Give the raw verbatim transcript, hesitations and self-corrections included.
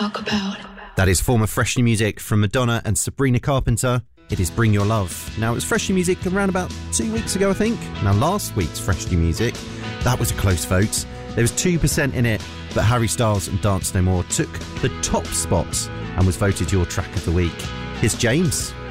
talk about. That is former Fresh New Music from Madonna and Sabrina Carpenter. It is Bring Your Love. Now, it was Fresh New Music around about two weeks ago, I think. Now, last week's Fresh New Music, that was a close vote. There was two percent in it, but Harry Styles and Dance No More took the top spots and was voted your track of the week. Here's James.